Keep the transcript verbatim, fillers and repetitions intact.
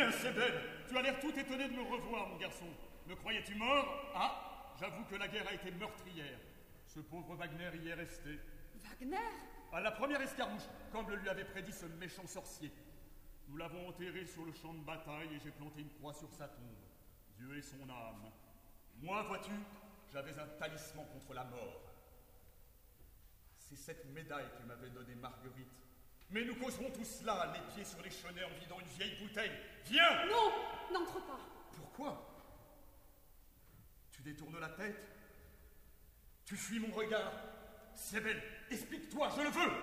Bien, c'est belle. Tu as l'air tout étonné de me revoir, mon garçon. Me croyais-tu mort? Ah, j'avoue que la guerre a été meurtrière. Ce pauvre Wagner y est resté. Wagner? À la première escarmouche, comme le lui avait prédit ce méchant sorcier. Nous l'avons enterré sur le champ de bataille et j'ai planté une croix sur sa tombe. Dieu et son âme. Moi, vois-tu, j'avais un talisman contre la mort. C'est cette médaille que m'avait donnée Marguerite. Mais nous causerons tout cela, les pieds sur les chenets en vidant une vieille bouteille. Viens! Non, n'entre pas. Pourquoi? Tu détournes la tête? Tu fuis mon regard? C'est belle, explique-toi, je le veux!